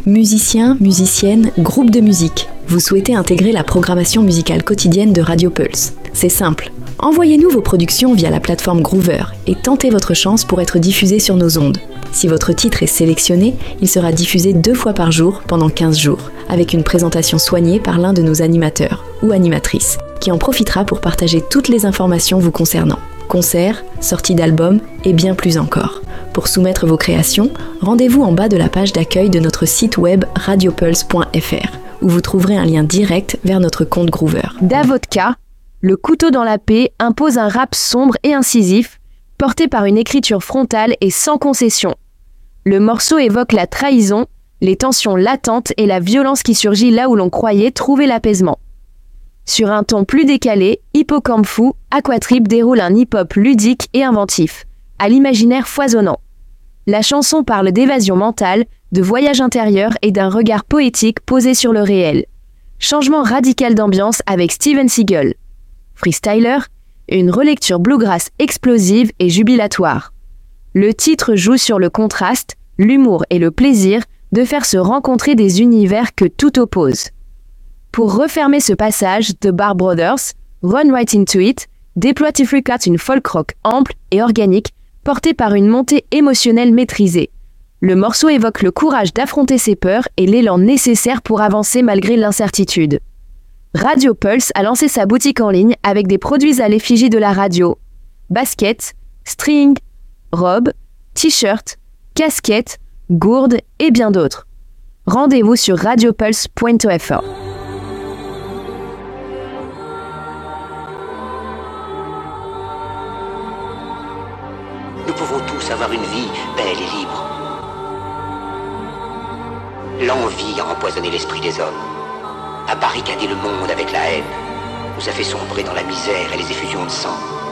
Musiciens, musiciennes, groupes de musique, vous souhaitez intégrer la programmation musicale quotidienne de Radio Pulse. C'est simple. Envoyez-nous vos productions via la plateforme Groover et tentez votre chance pour être diffusé sur nos ondes. Si votre titre est sélectionné, il sera diffusé 2 fois par jour pendant 15 jours, avec une présentation soignée par l'un de nos animateurs ou animatrices, qui en profitera pour partager toutes les informations vous concernant. Concerts, sorties d'albums et bien plus encore. Pour soumettre vos créations, rendez-vous en bas de la page d'accueil de notre site web radiopulse.fr, où vous trouverez un lien direct vers notre compte Groover. Davodka, le couteau dans la paix, impose un rap sombre et incisif, porté par une écriture frontale et sans concession. Le morceau évoque la trahison, les tensions latentes et la violence qui surgit là où l'on croyait trouver l'apaisement. Sur un ton plus décalé, Hippocampe Fou, Aquatrip déroule un hip-hop ludique et inventif, à l'imaginaire foisonnant. La chanson parle d'évasion mentale, de voyage intérieur et d'un regard poétique posé sur le réel. Changement radical d'ambiance avec Steven Seagal. Freestyler, une relecture bluegrass explosive et jubilatoire. Le titre joue sur le contraste, l'humour et le plaisir de faire se rencontrer des univers que tout oppose. Pour refermer ce passage, The Bar Brothers, Run Right Into It, déploie Tifricat une folk rock ample et organique, portée par une montée émotionnelle maîtrisée. Le morceau évoque le courage d'affronter ses peurs et l'élan nécessaire pour avancer malgré l'incertitude. Radio Pulse a lancé sa boutique en ligne avec des produits à l'effigie de la radio. Baskets, string, robes, t-shirts, casquettes, gourdes et bien d'autres. Rendez-vous sur radiopulse.fr. Nous pouvons tous avoir une vie belle et libre. L'envie a empoisonné l'esprit des hommes, a barricadé le monde avec la haine, nous a fait sombrer dans la misère et les effusions de sang.